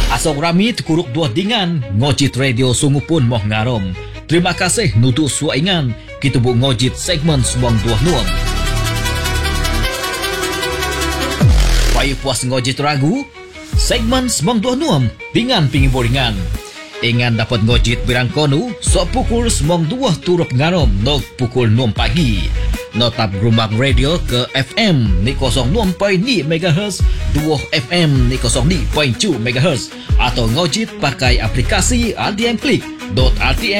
Asok rami tukuruk dua dingan, ngojit radio sungu pun moh ngarom. Terima kasih nutu suaingan, kita bu ngojit segmen semang dua nuam. Paya puas ngojit ragu, segmen semang dua nuam, dingan pingi boringan. Ingan dapat ngojit birang konu, sok pukul semang dua turut ngarom, nok pukul 6 pagi. Notap Gerumbang Radio ke FM ni 06.2 MHz, 2 FM ni 02.2 MHz atau ngojit pakai aplikasi RTM Klik.RTM